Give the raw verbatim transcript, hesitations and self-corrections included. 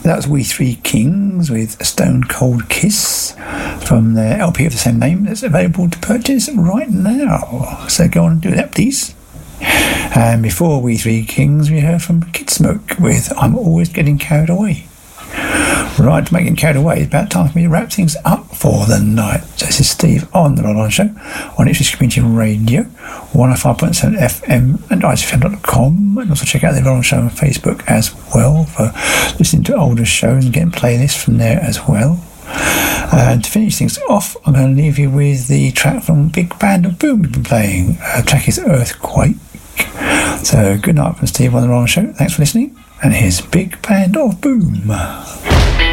that was We Three Kings with a Stone Cold Kiss from their L P of the same name that's available to purchase right now. So go on and do that, please. And before We Three Kings, we heard from Kid Smoke with I'm Always Getting Carried Away. Right, to make it carried away, it's about time for me to wrap things up for the night. So this is Steve on The Rod On Show on Ipswich Community Radio, one oh five point seven F M and I C F M dot com, and also check out The Rod On Show on Facebook as well for listening to older shows and getting playlists from there as well. And to finish things off, I'm going to leave you with the track from Big Band of Boom we've been playing. The track is Earthquake. So good night from Steve on The Rod On Show. Thanks for listening, and here's Big Band of Boom.